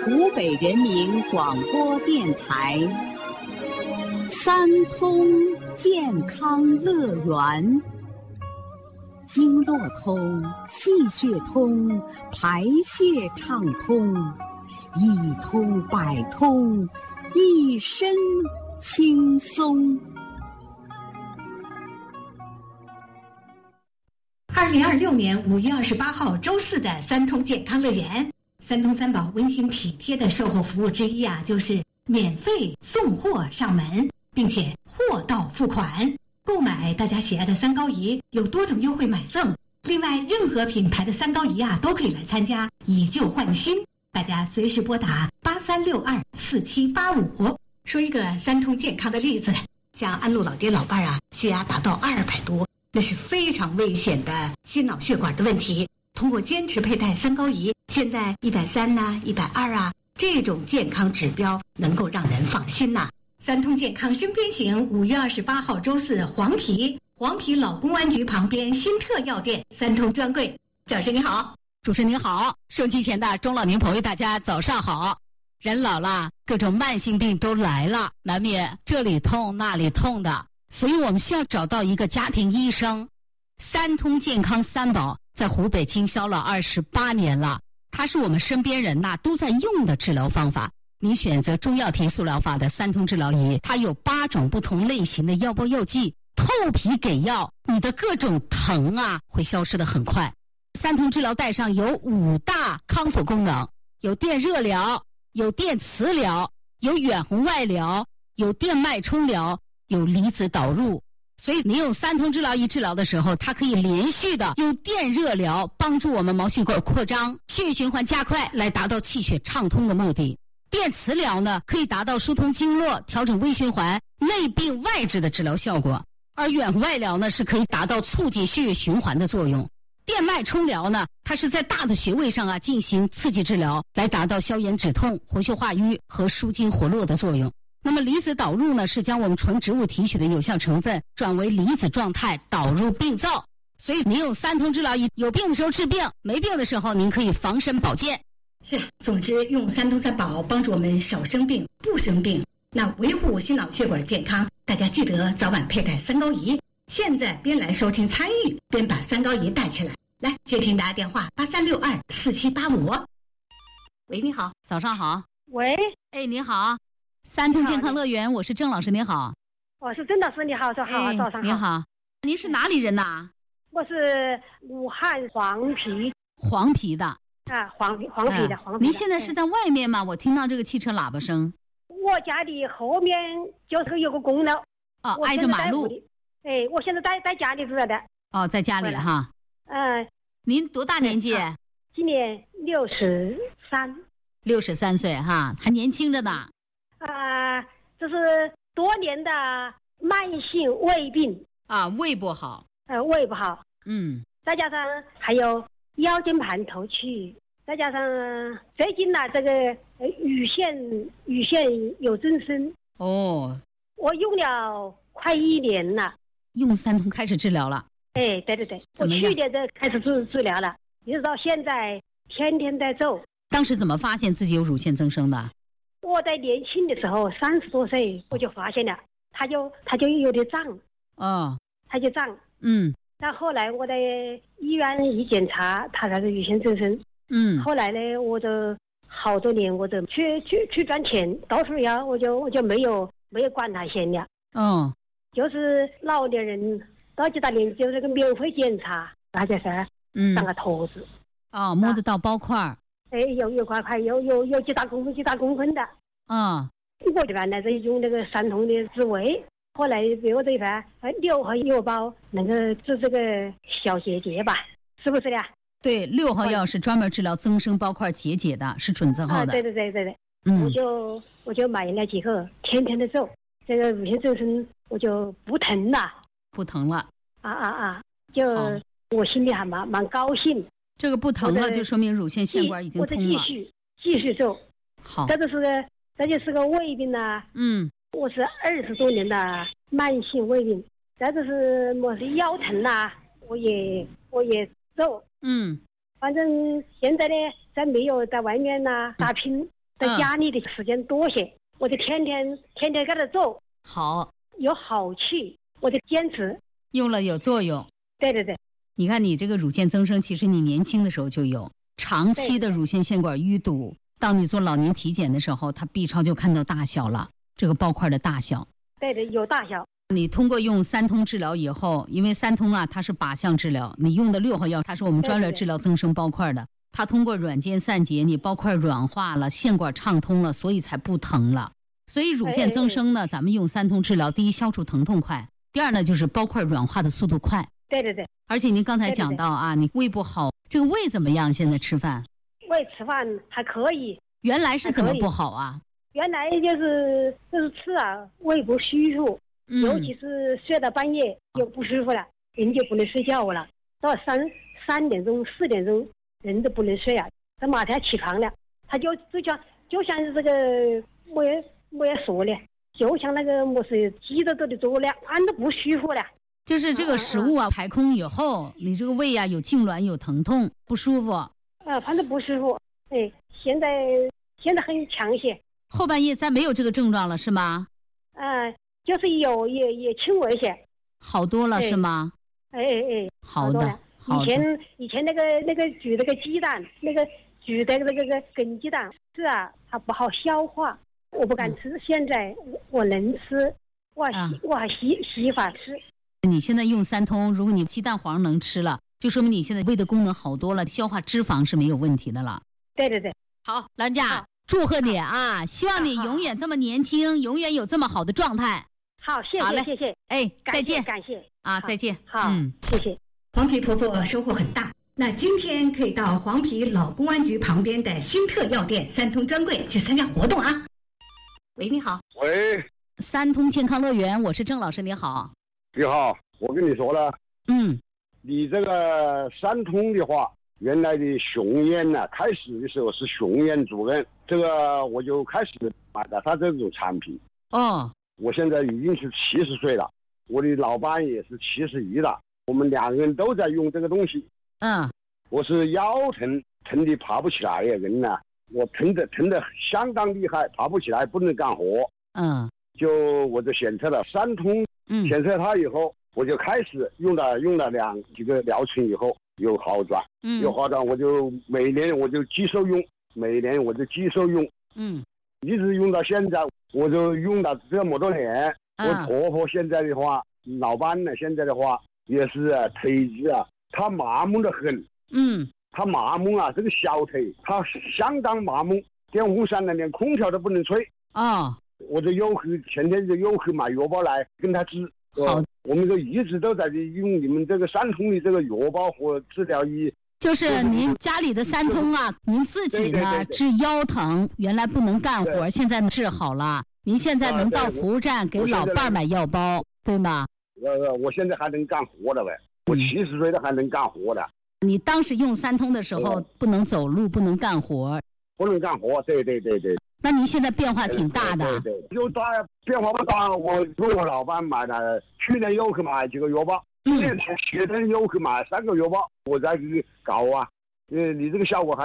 湖北人民广播电台三通健康乐园，经络通，气血通，排泄畅通，一通百通，一身轻松。 2026年5月28号周四的三通健康乐园，三通三宝温馨体贴的售后服务之一啊，就是免费送货上门，并且货到付款。购买大家喜爱的三高仪有多种优惠买赠，另外任何品牌的三高仪啊都可以来参加，以旧换新。大家随时拨打83624785。说一个三通健康的例子，像安陆老爹老伴啊，血压达到200多，那是非常危险的心脑血管的问题。通过坚持佩戴三高仪，现在130呐、120啊，这种健康指标能够让人放心呐。三通健康身边行5月28号周四，黄陂老公安局旁边新特药店三通专柜。赵老师你好。 主持人您好，收机前的中老年朋友大家早上好。人老了，各种慢性病都来了，难免这里痛那里痛的，所以我们需要找到一个家庭医生。三通健康三宝在湖北经销了28年了，它是我们身边人都在用的治疗方法。您选择中药提速疗法的三通治疗仪，它有8种不同类型的药包药剂，透皮给药，你的各种疼会消失得很快。三通治疗带上有5大康复功能，有电热疗，有电磁疗，有远红外疗，有电脉冲疗，有离子导入。所以你用三通治疗仪治疗的时候，它可以连续的用电热疗帮助我们毛细管扩张，血液循环加快，来达到气血畅通的目的。电磁疗呢，可以达到疏通经络，调整微循环，内病外治的治疗效果。而远红外疗呢，是可以达到促进血液循环的作用。电脉冲疗呢，它是在大的穴位上进行刺激治疗，来达到消炎止痛、活血化瘀和舒筋活络的作用。那么离子导入呢，是将我们纯植物提取的有效成分转为离子状态导入病灶。所以您用三通治疗仪，有病的时候治病，没病的时候您可以防身保健。 是，总之用三通三宝帮助我们少生病不生病，那维护心脑血管健康，大家记得早晚佩戴三高仪。现在边来收听参与，边把三高仪带起来。来接听大家电话83624785。喂，你好。 早上好。 喂， 你好，三通健康乐园，我是郑老师，你好。 我是郑老师，你好，早上好，早上好。 你好，您是哪里人呐？ 我是武汉黄陂。 黄陂的黄陂的。 您现在是在外面吗？我听到这个汽车喇叭声。 我家里后面就是有个公路。 挨着马路。 我现在在家里住着的。 在家里哈。您多大年纪？ 今年63。 63岁哈，还年轻着呢。 这是多年的慢性胃病。 胃不好。 胃不好。再加上还有腰间盘突出，再加上最近这个乳腺有增生。我用了快1年了。 用三通开始治疗了。 对，我去年就开始治疗了，一直到现在天天在做。 当时怎么发现自己有乳腺增生的？ 我在年轻的时候30多岁我就发现了，它就有点胀。它就胀。但后来我在医院一检查，它才是乳腺增生。后来呢，我就好多年我就去赚钱，到处要我就没有管它先了。就是老年人到几大年就这个免费检查，那就是长个坨子。 摸得到包块。 有块块，有几大公分的。我这边来是用那个三通的滋维，后来给我这一盘6号药包能够治这个小结节吧，是不是的？ 对，6号药是专门治疗增生包块结节的，是准字号的。 对。我就买了几个，天天的做，这个乳腺增生我就不疼了。就我心里还蛮高兴。 这个不疼了，就说明乳腺腺管已经通了。 我继续做。 好。 这就是个胃病啊。我是20多年的慢性胃病，这就是我是腰疼啊，我也做。反正现在呢，在没有在外面打拼， 在家里的时间多些，我就天天给他做。 好， 有好气，我就坚持。 用了有作用。 对对对。 你看你这个乳腺增生，其实你年轻的时候就有，长期的乳腺腺管淤堵，当你做老年体检的时候，它 B 超就看到大小了，这个包块的大小。 对对，有大小。 你通过用3通治疗以后，因为3通啊，它是靶向治疗，你用的6号药，它是我们专门治疗增生包块的，它通过软坚散结，你包块软化了，腺管畅通了，所以才不疼了。所以乳腺增生呢，咱们用3通治疗，第一消除疼痛快，第二呢就是包块软化的速度快。 对对对。 而且您刚才讲到啊，你胃不好，这个胃怎么样？现在吃饭？ 胃吃饭还可以。 原来是怎么不好啊？ 原来就是吃啊，胃不舒服，尤其是睡到半夜就不舒服了，人就不能睡觉了。到3点钟、4点钟，人都不能睡啊。他马上起床了，他就像是这个没有说了，就像那个么是鸡都得做了，俺都不舒服了。 就是这个食物啊，排空以后，你这个胃啊有痉挛、有疼痛、不舒服。 反正不舒服。哎，现在很强些。 后半夜再没有这个症状了是吗？ 就是有也轻微些。 好多了是吗？好的。以前那个煮那个鸡蛋，那个煮的那个根鸡蛋是啊，它不好消化，我不敢吃。现在我能吃，我还稀法吃。你现在用3通，如果你鸡蛋黄能吃了，就说明你现在胃的功能好多了，消化脂肪是没有问题的了。 对对对。 好，老人家祝贺你啊！希望你永远这么年轻，永远有这么好的状态。 好，谢谢谢谢。 再见， 感谢啊，再见。 好，谢谢。 黄皮婆婆收获很大，那今天可以到黄皮老公安局旁边的新特药店3通专柜去参加活动啊。喂，你好。 喂 ，3通健康乐园，我是郑老师，你好。 你好，我跟你说了，你这个3通的话，原来的熊燕呢，开始的时候是熊燕主任，这个我就开始买了他这种产品。我现在已经是70岁了，我的老伴也是71了，我们2个人都在用这个东西。我是腰疼的爬不起来呀，人呢，我疼的相当厉害，爬不起来，不能干活。我就选择了3通。检测它以后，我就开始用了几个疗程以后有好转，我就每年我就继续用，一直用到现在，我就用了这么多年。我婆婆现在的话，老伴呢现在的话也是腿子啊，她麻木得很。她麻木啊，这个小腿她相当麻木，电风扇呢连空调都不能吹。我就前天就又去买药包来跟他治。 好， 我们就一直都在用你们这个3通的这个药包和治疗仪。 就是您家里的3通啊，您自己呢治腰疼，原来不能干活，现在治好了。您现在能到服务站给老伴买药包，对吗？ 我现在还能干活的呗，我70岁了还能干活的。 你当时用3通的时候不能走路，不能干活。 不能干活，对。 那您现在变化挺大的。 对，有大变化不大。我跟我老伴买了，去年又去买几个药包，今年又去买3个药包，我再去搞啊。你这个效果还